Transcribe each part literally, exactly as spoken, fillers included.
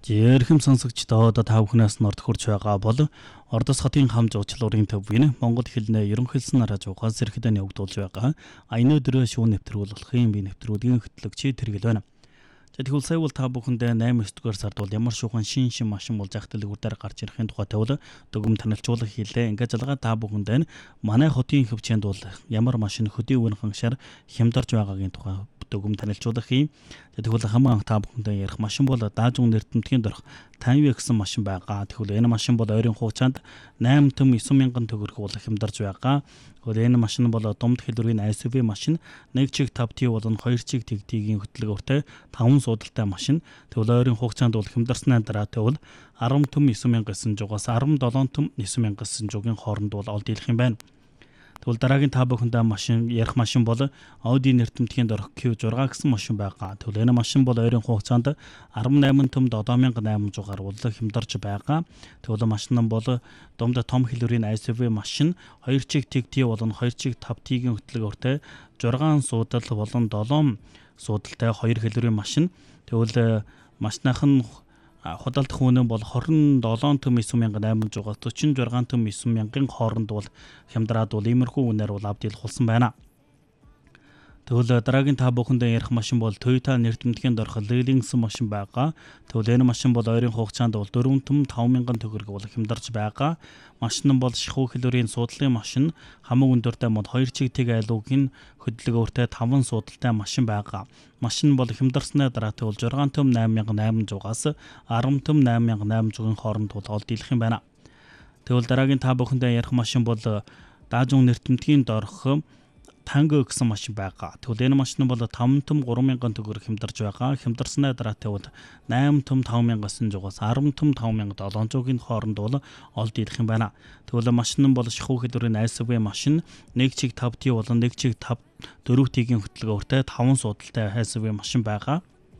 Жирхэм сонсогчдоо та бүхнээс норд хурж байгаа бол Ордос хотын хамж уучлалын төв гин Монгол хэлний ерөнхийлсөн радиогоос зэрэгдэн явагдуулж байгаа. Аяны өдрөө шүүн нэвтрүүлэхийн би нэвтрүүлгийн хөтлөгчид тэргэл байна. За тэгвэл сая бол та бүхэндээ eight дугаар сард бол ямар шуухан шин шин машин болж ахтал үрдээр гарч ирэхин тухайтай бол дүгм танилцуулга хийлээ. Ингээд залгаа та бүхэндээ манай хотын хөвчөнд бол ямар машин хөдий үн ханшаар хямдарч байгаагийн тухай дүгм танилцуулга хий. Тэгвэл хамаа та бүхэндээ ярих машин бол даажун нэртэмтгийн дөрх Tamiya гэсэн машин байгаа. Тэгвэл энэ машин бол ойрын хугацаанд eight том nine мянган төгрөг бол хямдарч байгаа. Тэгвэл энэ машин бол домд хэлбэрийн эс ю ви машин, нэг чиг five T болон хоёр чиг тэгтигийн хөтөлбөртэй five суудалтай машин. Тэгвэл ойрын хугацаанд бол хямдарсны дараа тэгвэл ten том nine мянган гэсэн жугаас seventeen том nine мянган гэсэн жугийн хооронд бол олд дийлэх юм байна. Тэгвэл дараагийн та бүхэндээ машин ярих машин бол Audi нэртэмтгийн дөрх Q six гэсэн машин байгаа. Тэгвэл энэ машин бол ойрын хугацаанд eighteen том seven thousand eight hundred бол хямдарч байгаа. Тэгвэл машин нь бол домд том хэлбэрийн эс ю ви машин, хоёр чиг тэг T болон хоёр чиг five T-ийн хөтөлбөртэй six суудал болон seven суудалтай хоёр хэлбэрийн машин. Тэгвэл машиных нь худалдах үнэ бол twenty-seven том nine мянган eight hundred forty-six том nine мянган хооронд бол хямдраад бол иймэрхүү үнээр бол авд дийлэх болсон байна. Тэгвэл дараагийн та бүхэндээ ярих машин бол Toyota нэртэмтгийн дөрх Lexus машин байгаа. Тэгвэл энэ машин бол ойрын хугацаанд бол four том five мянган төгрөг бол хямдарч байгаа. Машин нь бол шихүү хэлбэрийн суудлын машин, хамаг өндөртэй мод хоёр чиг тэг айлуугийн хөдөлгөөртэй five суудалтай машин байгаа. Машин бол хямдарсны дараа тэгвэл six том eight мянган eight hundred-аас ten том eight мянган eight hundred-ын хооронд бол олд дийлэх юм байна. Тэгвэл дараагийн та бүхэндээ ярих машин бол даажун нэртэмтгийн дөрх Tango гэсэн машин байгаа. Тэгвэл энэ машин бол five том three мянган төгрөг хямдарч байгаа. Хямдарсны дараа тэгвэл eight том five мянгаас жугаас ten том five мянган seven hundred-ийн хооронд бол олд дийлэх юм байна. Тэгвэл машин нь бол шихүү хэлбэрийн эс ю ви машин, нэг чиг five T болон нэг чиг four T-ийн хөтөлбөртэй five суудалтай эс ю ви машин байгаа.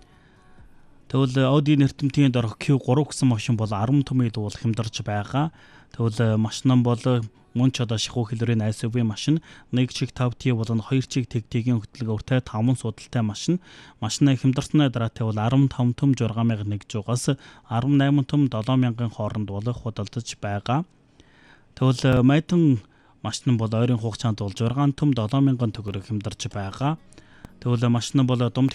Тэгвэл Audi нэртэмтгийн дөрх Q three гэсэн машин бол ten том бол хямдарч байгаа. Тэгвэл машин нь бол мөн ч одоо шихүү хэлбэрийн эс ю ви машин, нэг чиг five T болон хоёр чиг тэг-тэгийн хөтөлбөртэй five суудалтай машин. Машины хямдарсны дараа тэгвэл fifteen том six thousand one hundred-аас eighteen том seven мянган хооронд бол худалдаж байгаа. Тэгвэл Maiden машин бол ойрын хугацаанд бол six том seven мянган төгрөг хямдарч байгаа. Тэгвэл машин бол домд